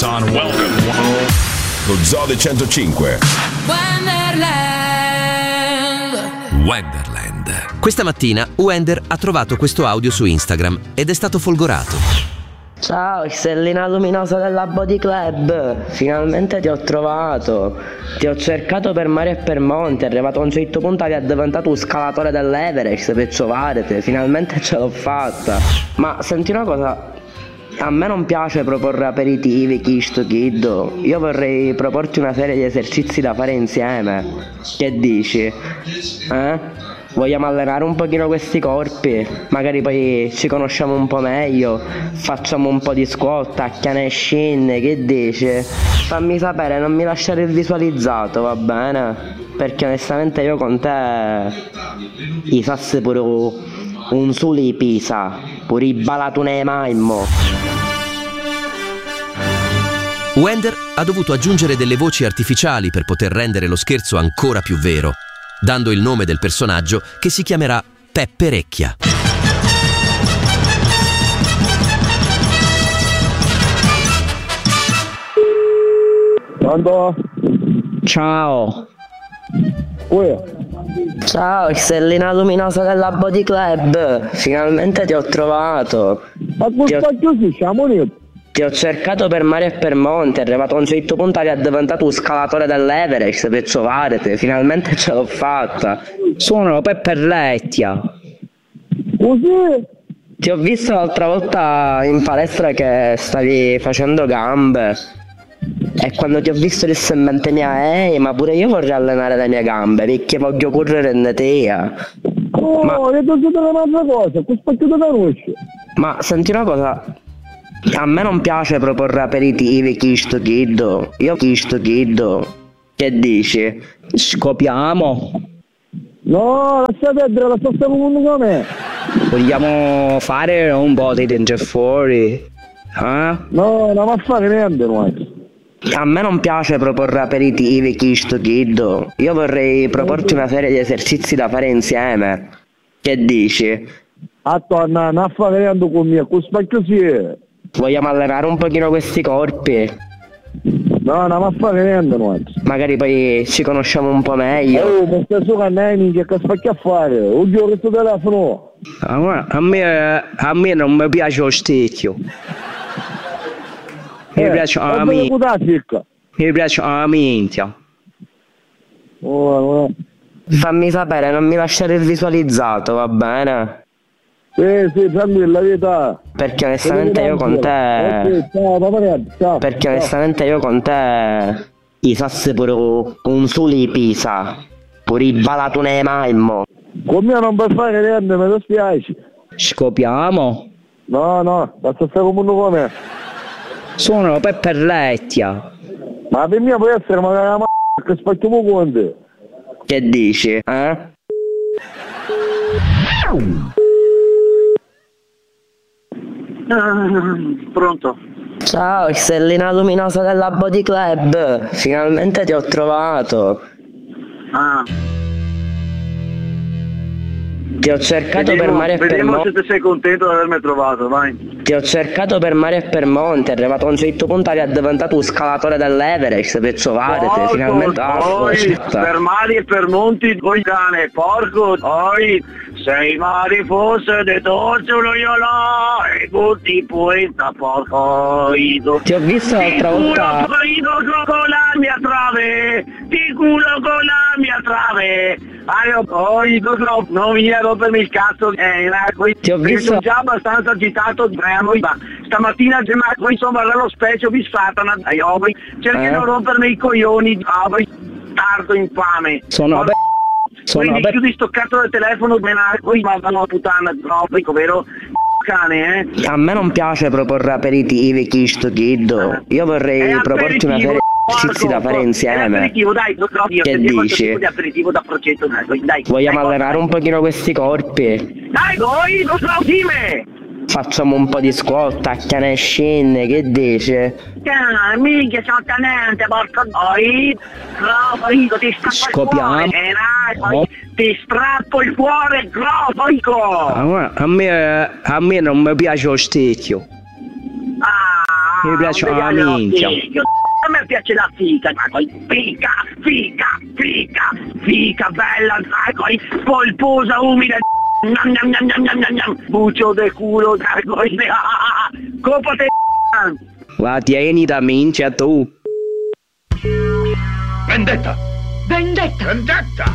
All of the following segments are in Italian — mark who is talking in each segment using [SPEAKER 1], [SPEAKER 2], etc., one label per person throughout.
[SPEAKER 1] on Welcome.
[SPEAKER 2] Lo Zoo del 105.
[SPEAKER 3] Wonderland. Questa mattina Wender ha trovato questo audio su Instagram ed è stato folgorato.
[SPEAKER 4] Ciao, stellina luminosa della Body Club, finalmente ti ho trovato. Ti ho cercato per mare e per monte, arrivato a un certo punto che è diventato un scalatore dell'Everest per trovarti, finalmente ce l'ho fatta. Ma senti una cosa, a me non piace proporre aperitivi, Kisto Kiddo. Io vorrei proporti una serie di esercizi da fare insieme. Che dici? Vogliamo allenare un pochino questi corpi? Magari poi ci conosciamo un po' meglio. Facciamo un po' di squat, acchiane e shin, che dici? Fammi sapere, non mi lasciare il visualizzato, va bene? Perché onestamente io con te i sassi pure un suli pisa, pure i balatune maimmo.
[SPEAKER 3] Wender ha dovuto aggiungere delle voci artificiali per poter rendere lo scherzo ancora più vero, dando il nome del personaggio che si chiamerà Pepperecchia.
[SPEAKER 5] Pronto?
[SPEAKER 4] Ciao.
[SPEAKER 5] Uè.
[SPEAKER 4] Ciao, stellina luminosa della Body Club, finalmente ti ho trovato.
[SPEAKER 5] Ma questo così siamo lì.
[SPEAKER 4] Ti ho cercato per mare e per monte, è arrivato a un certo punto che è diventato un scalatore dell'Everest per trovarti, finalmente ce l'ho fatta. Sono Pepperecchia.
[SPEAKER 5] Così?
[SPEAKER 4] Ti ho visto l'altra volta in palestra che stavi facendo gambe e quando ti ho visto dissi in mente mia, ma pure io vorrei allenare le mie gambe perché voglio correre in te.
[SPEAKER 5] Oh, hai detto un'altra cosa, questo ti conosci.
[SPEAKER 4] Ma senti una cosa, a me non piace proporre aperitivi, Kisto Kiddo. Io Kisto Kiddo. Che dici? Scopiamo?
[SPEAKER 5] No, lascia perdere, la sto con me.
[SPEAKER 4] Vogliamo fare un po' di danger fuori?
[SPEAKER 5] No, non va a fare niente noi.
[SPEAKER 4] A me non piace proporre aperitivi, Kisto Kiddo. Io vorrei proporti una serie di esercizi da fare insieme. Che dici?
[SPEAKER 5] Attorno, non a fare niente con me, questo così.
[SPEAKER 4] Vogliamo allenare un pochino questi corpi?
[SPEAKER 5] No, non va a fare niente noi.
[SPEAKER 4] Magari poi ci conosciamo un po' meglio.
[SPEAKER 5] Oh, ma stai su canali, che spacchi a fare? Oggi ho questo telefono.
[SPEAKER 4] A me non mi piace lo stecchio. Mi piace la minchia. Fammi sapere, non mi lasciare il visualizzato, va bene?
[SPEAKER 5] Sì, tranquilla, vita.
[SPEAKER 4] Perché onestamente io con te.
[SPEAKER 5] Ok, ciao, ciao.
[SPEAKER 4] Perché onestamente io con te i sassi pure un suli pisa. Pure i balatune maimmo.
[SPEAKER 5] Con me non puoi fare niente, mi dispiace.
[SPEAKER 4] Scopiamo?
[SPEAKER 5] No, basta stare con uno come.
[SPEAKER 4] Sono Pepperecchia.
[SPEAKER 5] Ma per me può essere magari la che spacchiamo con te.
[SPEAKER 4] Che dici,
[SPEAKER 5] Pronto?
[SPEAKER 4] Ciao, stellina luminosa della Body Club, finalmente ti ho trovato. Ti ho cercato per mare e per monte.
[SPEAKER 5] Vediamo se sei contento di avermi trovato, vai.
[SPEAKER 4] Ti ho cercato per mare e per monte, è arrivato a un certo punto che è diventato un scalatore dell'Everest per trovarti, finalmente.
[SPEAKER 5] Per mari e per monti, voi cane, porco, oi, sei mari fosse de torciolo io là, e tutti puenta porco,
[SPEAKER 4] ti ho visto l'altra volta.
[SPEAKER 5] Con la mia trave, ti culo con la mia trave. Poi non mi rompermi il cazzo,
[SPEAKER 4] ti ho visto.
[SPEAKER 5] Sono già abbastanza agitato, stamattina poi insomma allo specchio vi satana, cerchi di non rompermi i coglioni, tardo infame. Quindi chiudi sto cazzo del telefono, poi mandano a puttana, vero? Cane,
[SPEAKER 4] A me non piace proporre aperitivi, Kisto Kiddo. Io vorrei proporti una serie esercizi da fare insieme. Che dici? Vogliamo allenare un pochino questi corpi?
[SPEAKER 5] Dai, voi, non so, dimmi!
[SPEAKER 4] Facciamo un po' di squat, acchiane e shin, che dici?
[SPEAKER 5] Minchia, sono tenente, porco doi! Ti
[SPEAKER 4] Scopiamo?
[SPEAKER 5] Ti strappo il cuore, grosso!
[SPEAKER 4] A me non mi piace lo stecchio. Mi piace la minchia.
[SPEAKER 5] A me piace la fica, fica bella, poi polposa, umida, bucio de culo, copate.
[SPEAKER 4] Va, tieni da minchia tu.
[SPEAKER 2] Vendetta!
[SPEAKER 1] Vendetta!
[SPEAKER 2] Vendetta!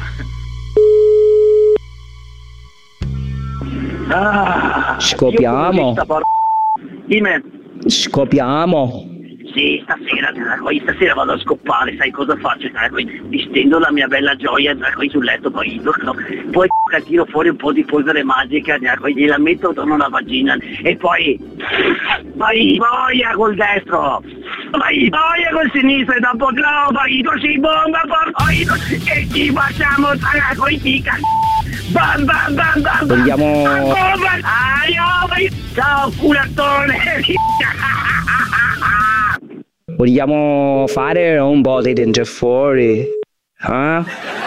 [SPEAKER 4] Scopiamo.
[SPEAKER 5] Dimmi.
[SPEAKER 4] Scopiamo.
[SPEAKER 5] Sì, stasera vado a scopare, sai cosa faccio? Mi stendo la mia bella gioia sul letto, poi tiro fuori un po' di polvere magica, gliela metto attorno alla vagina e poi vai boia col destro, vai boia col sinistro e dopo vai così bomba e ci facciamo fica. Bam bam bam bam.
[SPEAKER 4] Vogliamo...
[SPEAKER 5] Ciao culattone.
[SPEAKER 4] Vogliamo fare un po' di dentro fuori?